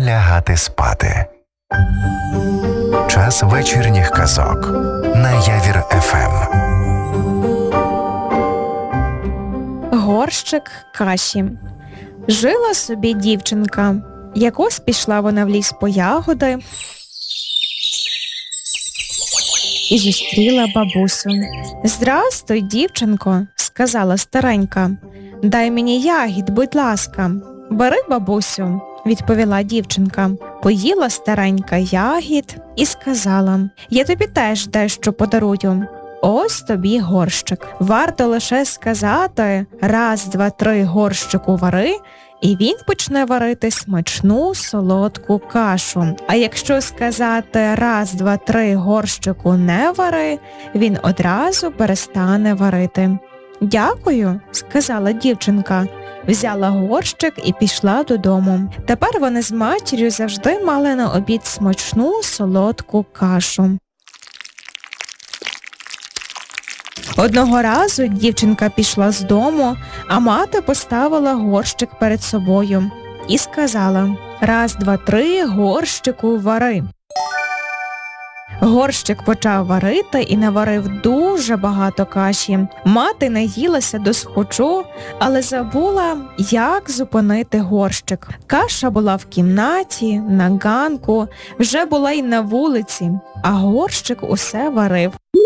лягати спати. Час вечірніх казок на Явір ФМ. Горщик каші. Жила собі дівчинка. Якось пішла вона в ліс по ягоди і зустріла бабусю. «Здрастуй, дівчинко», – сказала старенька. «Дай мені ягід, будь ласка». «Бери, бабусю», – відповіла дівчинка. Поїла старенька ягід і сказала: «Я тобі теж дещо подарую. Ось тобі горщик. Варто лише сказати: раз, два, три, горщику вари, і він почне варити смачну солодку кашу. А якщо сказати: раз, два, три, горщику не вари, він одразу перестане варити». «Дякую», – сказала дівчинка. Взяла горщик і пішла додому. Тепер вони з матір'ю завжди мали на обід смачну солодку кашу. Одного разу дівчинка пішла з дому, а мати поставила горщик перед собою і сказала: раз, два, три, горщику вари. Горщик почав варити і наварив дуже багато каші. Мати наїлася досхочу, але забула, як зупинити горщик. Каша була в кімнаті, на ганку, вже була й на вулиці, а горщик усе варив.